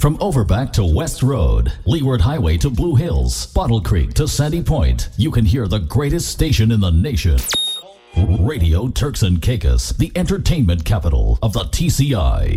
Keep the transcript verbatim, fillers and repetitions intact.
From Overback to West Road, Leeward Highway to Blue Hills, Bottle Creek to Sandy Point, you can hear the greatest station in the nation. Radio Turks and Caicos, the entertainment capital of the T C I.